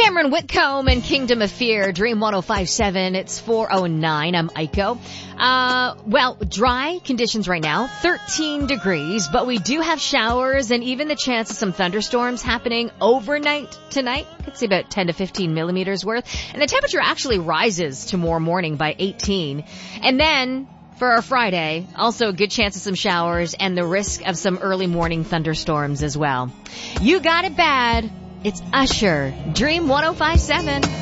Cameron Whitcomb and Kingdom of Fear, Dream 105.7. It's 4:09. I'm Aiko. Dry conditions right now, 13 degrees, but we do have showers and even the chance of some thunderstorms happening overnight tonight. Could see about 10 to 15 millimeters worth. And the temperature actually rises tomorrow morning by 18. And then for our Friday, also a good chance of some showers and the risk of some early morning thunderstorms as well. You got it bad. It's Usher, Dream 105.7.